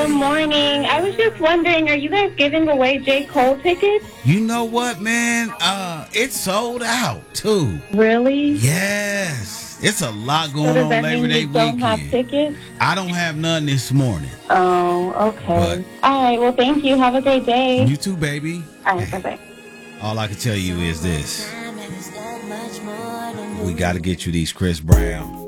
Good morning. I was just wondering, are you guys giving away J. Cole tickets? You know what, man? It's sold out too. Really? Yes. It's a lot So going does on that Labor mean Day you don't weekend. have tickets? I don't have none this morning. Oh, okay. All right. Well, thank you. Have a great day. You too, baby. All right. Bye-bye. All I can tell you is this. We got to get you these Chris Brown